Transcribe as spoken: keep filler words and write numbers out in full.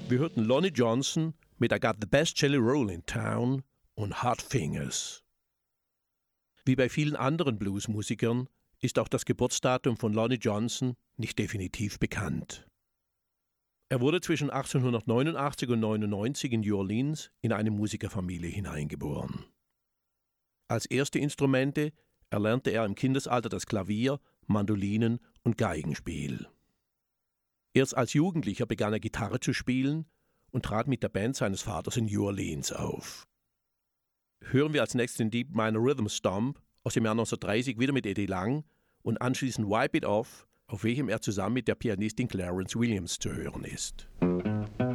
Wir hörten Lonnie Johnson mit I Got the Best Jelly Roll in Town und Hot Fingers. Wie bei vielen anderen Bluesmusikern ist auch das Geburtsdatum von Lonnie Johnson nicht definitiv bekannt. Er wurde zwischen achtzehnhundertneunundachtzig und neunundneunzig in New Orleans in eine Musikerfamilie hineingeboren. Als erste Instrumente erlernte er im Kindesalter das Klavier, Mandolinen und Geigenspiel. Erst als Jugendlicher begann er Gitarre zu spielen und trat mit der Band seines Vaters in New Orleans auf. Hören wir als nächstes den Deep Minor Rhythm Stomp aus dem Jahr neunzehnhundertdreißig wieder mit Eddie Lang und anschließend Wipe It Off, auf welchem er zusammen mit der Pianistin Clarence Williams zu hören ist.